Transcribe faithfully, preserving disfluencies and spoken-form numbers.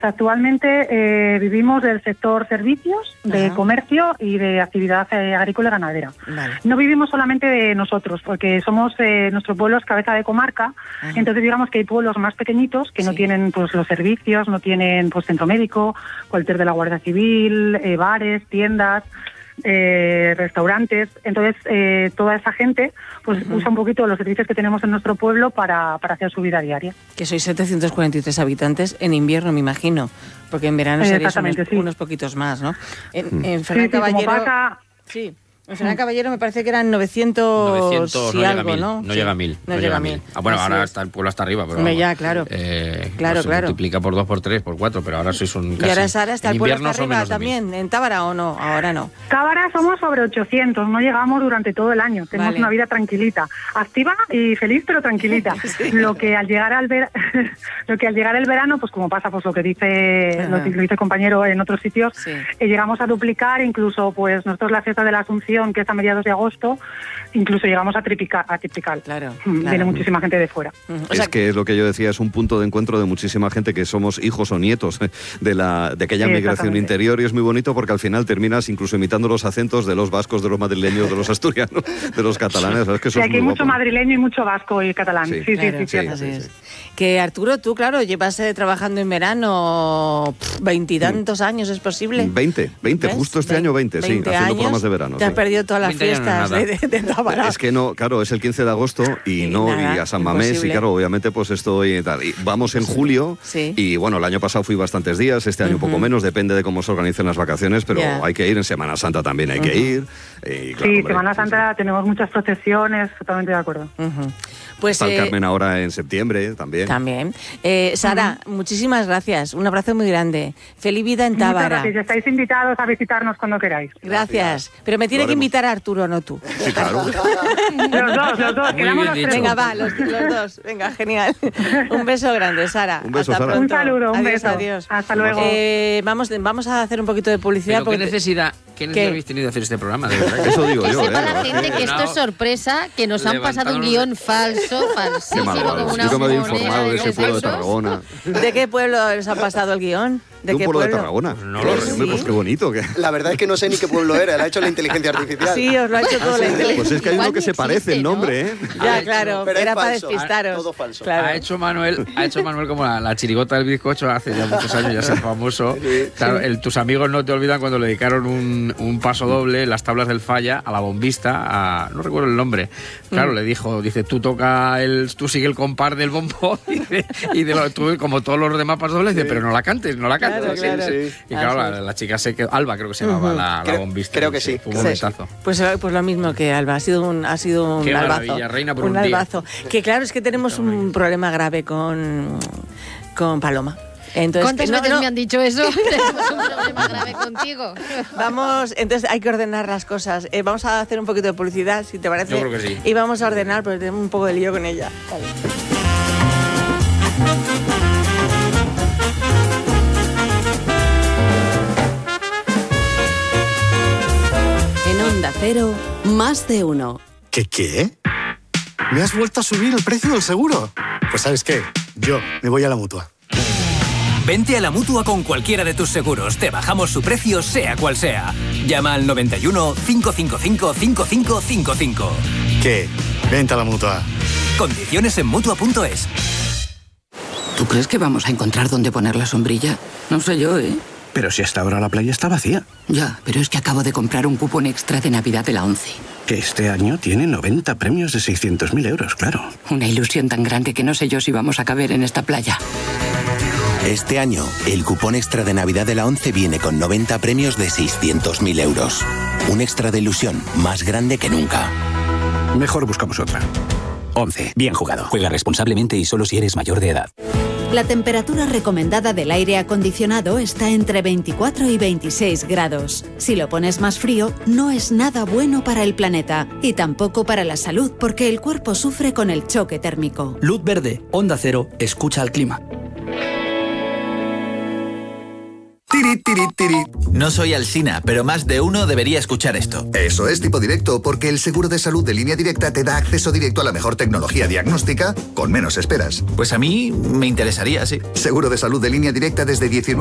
Actualmente eh, vivimos del sector servicios, de Ajá. comercio y de actividad eh, agrícola y ganadera. Vale. No vivimos solamente de nosotros, porque somos eh, nuestro pueblo es cabeza de comarca, Ajá. entonces digamos que hay pueblos más pequeñitos que sí. no tienen pues los servicios, no tienen pues centro médico, cuartel de la Guardia Civil, eh, bares, tiendas, eh, restaurantes. Entonces eh, toda esa gente pues uh-huh. usa un poquito los servicios que tenemos en nuestro pueblo para, para hacer su vida diaria. Que sois setecientos cuarenta y tres habitantes en invierno, me imagino, porque en verano seríais unos, sí. unos poquitos más, ¿no? En, mm. en Ferran sí, Caballero... Sí, como pasa... Sí. En Ferran Caballero me parece que eran novecientos, novecientos y no algo, llega mil, ¿no? No sí. llega a mil. No, no llega llega a mil. mil. Ah, bueno, Así ahora es. está el pueblo hasta arriba, pero Hombre, vamos, ya, claro. Eh, claro, no se claro. multiplica por dos, por tres, por cuatro, pero ahora sois un casi... ¿Y ahora Sara está el pueblo hasta arriba también? mil. ¿En Tábara o no? Ahora no. Tábara somos sobre ochocientos, no llegamos durante todo el año. Tenemos vale. una vida tranquilita, activa y feliz, pero tranquilita. sí. Lo que al llegar al ver... lo que al llegar el verano, pues como pasa, pues lo que dice lo, lo dice el compañero en otros sitios, sí. eh, llegamos a duplicar, incluso pues nosotros la fiesta de la Asunción, que es a mediados de agosto, incluso llegamos a triplicar, a triplicar. Claro, Viene claro. muchísima gente de fuera. Uh-huh. Es o sea, que es lo que yo decía, es un punto de encuentro de muchísima gente que somos hijos o nietos de la de aquella sí, migración interior, y es muy bonito porque al final terminas incluso imitando los acentos de los vascos, de los madrileños, de los asturianos, de los catalanes. ¿Sabes? Que eso sí, es aquí hay muy mucho guapo. Madrileño y mucho vasco y catalán. Sí, sí, claro, sí, sí, sí, sí, sí, sí. Que Arturo, tú, claro, llevas eh, trabajando en verano veintitantos sí. años, ¿es posible? veinte, veinte, ¿ves? justo este veinte, año veinte, sí, haciendo años, programas de verano. Te sí. has perdido todas las fiestas no de, de, de Tábara. Es que no, claro, es el quince de agosto y, y no, nada, y a San Mamés, imposible. Y claro, obviamente pues estoy y tal. Y vamos en julio, sí. y bueno, el año pasado fui bastantes días, este año uh-huh. un poco menos, depende de cómo se organicen las vacaciones, pero yeah. hay que ir, en Semana Santa también hay uh-huh. que ir. Y, claro, sí, hombre, Semana Santa sí. tenemos muchas procesiones, totalmente de acuerdo. Uh-huh. Pues, Está el eh, Carmen ahora en septiembre también. También. Eh, Sara, uh-huh. muchísimas gracias. Un abrazo muy grande. Feliz vida en Tábara. Muchas gracias. Estáis invitados a visitarnos cuando queráis. Gracias. gracias. Pero me tiene que invitar a Arturo, no tú. Sí, claro. los dos, los dos. Quedamos los tres. Venga, va, los, los dos. Venga, genial. Un beso grande, Sara. Un beso, Hasta Sara. pronto. Un saludo, un adiós, beso. Adiós. Hasta luego. Eh, vamos, vamos a hacer un poquito de publicidad. Pero porque ¿qué necesidad, qué necesidad habéis tenido de hacer este programa? De verdad, eso digo que yo. sepa eh, la gente que esto es sorpresa, que nos han pasado un guión falso, falsísimo. Qué mal, una yo me había moneda informado de ese pueblo de Tarragona. ¿De qué pueblo les ha pasado el guión? ¿De, ¿De qué un pueblo, pueblo? de Tarragona? No lo sé. Pues qué bonito. Que... La verdad es que no sé ni qué pueblo era, lo ha hecho la inteligencia artificial. Sí, os lo ha hecho todo la inteligencia. Pues es que hay uno que se parece el nombre, ¿eh? Ya, claro, pero era es para falso. despistaros. Todo falso. Claro. Ha hecho Manuel, ha hecho Manuel como la, la chirigota del bizcocho hace ya muchos años, ya es famoso. Claro, el, tus amigos no te olvidan cuando le dedicaron un, un paso doble, las tablas del Falla, a la bombista, a, no recuerdo el nombre. Claro, mm. le dijo, dice, tú toca el, tú sigue el compás del bombo y de, y de lo, tú, como todos los demás pasos dobles, dice, pero no la cantes, no la cantes. Claro, claro. Sí, sí. Y claro, la, la chica se quedó, Alba creo que se llamaba uh-huh. la, creo, la bombista. Creo que sí. Fue un momentazo. Pues, pues lo mismo que Alba, ha sido un, ha sido un Qué albazo. maravilla, reina por un un albazo. día. Que claro, es que tenemos un problema grave con, con Paloma. Entonces, ¿Cuántas que, no, veces no. me han dicho eso? Tenemos un problema grave contigo. Vamos, entonces hay que ordenar las cosas. Eh, vamos a hacer un poquito de publicidad, si te parece. Yo creo que sí. Y vamos a ordenar, porque tenemos un poco de lío con ella. Vale. Onda Cero, más de uno. ¿Qué qué? ¿Me has vuelto a subir el precio del seguro? Pues ¿sabes qué? Yo me voy a la Mutua. Vente a la Mutua con cualquiera de tus seguros. Te bajamos su precio, sea cual sea. Llama al noventa y uno, cinco cinco cinco, cinco cinco cinco cinco. ¿Qué? Vente a la Mutua. Condiciones en Mutua punto es. ¿Tú crees que vamos a encontrar dónde poner la sombrilla? No sé yo, ¿eh? Pero si hasta ahora la playa está vacía. Ya, pero es que acabo de comprar un cupón extra de Navidad de la ONCE. Que este año tiene noventa premios de seiscientos mil euros, claro. Una ilusión tan grande que no sé yo si vamos a caber en esta playa. Este año, el cupón extra de Navidad de la ONCE viene con noventa premios de seiscientos mil euros. Un extra de ilusión más grande que nunca. Mejor buscamos otra. ONCE. Bien jugado. Juega responsablemente y solo si eres mayor de edad. La temperatura recomendada del aire acondicionado está entre veinticuatro y veintiséis grados. Si lo pones más frío, no es nada bueno para el planeta y tampoco para la salud, porque el cuerpo sufre con el choque térmico. Luz verde, Onda Cero, escucha al clima. Tiri, tiri, tiri. No soy Alsina, pero más de uno debería escuchar esto. Eso es Tipo Directo, porque el seguro de salud de Línea Directa te da acceso directo a la mejor tecnología diagnóstica con menos esperas. Pues a mí me interesaría, sí. Seguro de salud de Línea Directa desde diecinueve